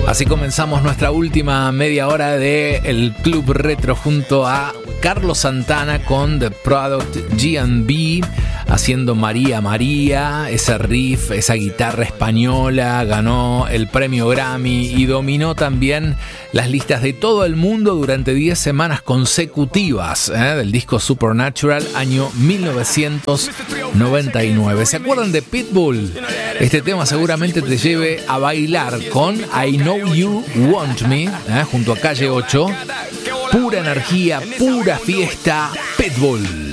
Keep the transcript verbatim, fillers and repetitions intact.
Así comenzamos nuestra última media hora de El Club Retro junto a Carlos Santana con The Product G and B, haciendo María María, ese riff, esa guitarra española. Ganó el premio Grammy y dominó también las listas de todo el mundo durante diez semanas consecutivas, ¿eh? Del disco Supernatural, año mil novecientos noventa y nueve. ¿Se acuerdan de Pitbull? Este tema seguramente te lleve a bailar con I Know You Want Me, ¿eh? Junto a Calle ocho. Pura energía, pura fiesta, Pitbull.